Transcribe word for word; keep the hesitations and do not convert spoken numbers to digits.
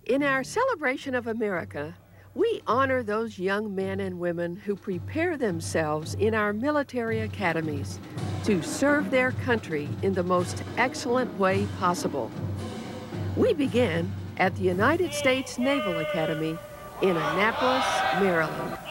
In our celebration of America, we honor those young men and women who prepare themselves in our military academies to serve their country in the most excellent way possible. We begin at the United States Naval Academy in Annapolis, Maryland.